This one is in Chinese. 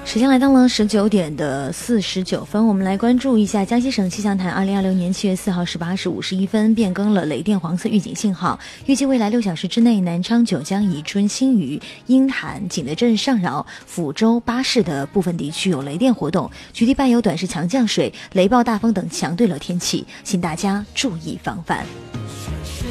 时间来到了19:49，我们来关注一下江西省气象台2026年7月4号18时51分变更了雷电黄色预警信号，预计未来6小时之内，南昌、九江、宜春、新余、鹰潭、景德镇、上饶、抚州、巴市的部分地区有雷电活动，局地伴有短时强降水、雷暴大风等强对流天气，请大家注意防范。